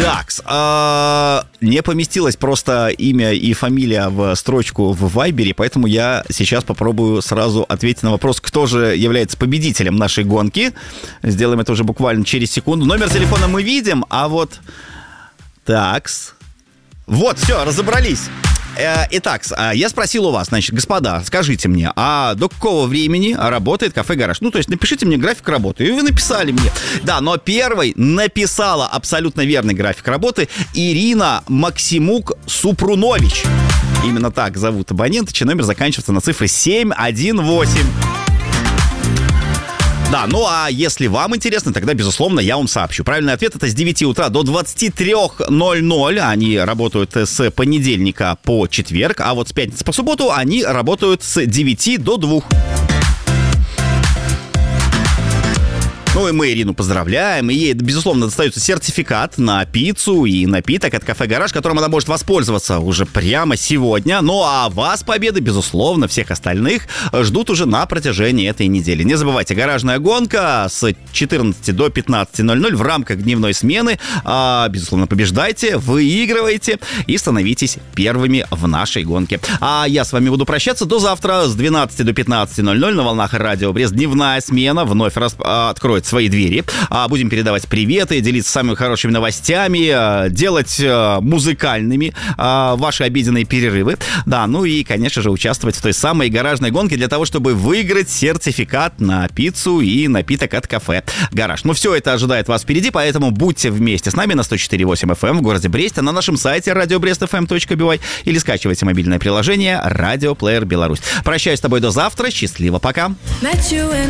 Так, не поместилось просто имя и фамилия в строчку в Вайбере, поэтому я сейчас попробую сразу ответить на вопрос, кто же является победителем нашей гонки. Сделаем это уже буквально через секунду. Номер телефона мы видим, а вот... Такс. Вот, все, разобрались. Итак, я спросил у вас, значит, господа, скажите мне, а до какого времени работает кафе «Гараж»? Ну, то есть напишите мне график работы. И вы написали мне. Да, но первой написала абсолютно верный график работы Ирина Максимук-Супрунович. Именно так зовут абонента, чей номер заканчивается на цифре 718. Да, ну а если вам интересно, тогда, безусловно, я вам сообщу. Правильный ответ — это с 9 утра до 23:00. Они работают с понедельника по четверг, а вот с пятницы по субботу они работают с 9 до 2. Ну и мы Ирину поздравляем, и ей, безусловно, достается сертификат на пиццу и напиток от кафе «Гараж», которым она может воспользоваться уже прямо сегодня. Ну а вас победы, безусловно, всех остальных ждут уже на протяжении этой недели. Не забывайте, гаражная гонка с 14 до 15:00 в рамках дневной смены. Безусловно, побеждайте, выигрывайте и становитесь первыми в нашей гонке. А я с вами буду прощаться до завтра с 12 до 15:00 на волнах Радио Брест. Дневная смена вновь откроет свои двери. Будем передавать приветы, делиться самыми хорошими новостями, делать музыкальными ваши обеденные перерывы. Да, ну и, конечно же, участвовать в той самой гаражной гонке для того, чтобы выиграть сертификат на пиццу и напиток от кафе «Гараж». Ну, все это ожидает вас впереди, поэтому будьте вместе с нами на 104.8 FM в городе Бресте, на нашем сайте radiobrestfm.by или скачивайте мобильное приложение «Радиоплеер Беларусь». Прощаюсь с тобой до завтра. Счастливо, пока.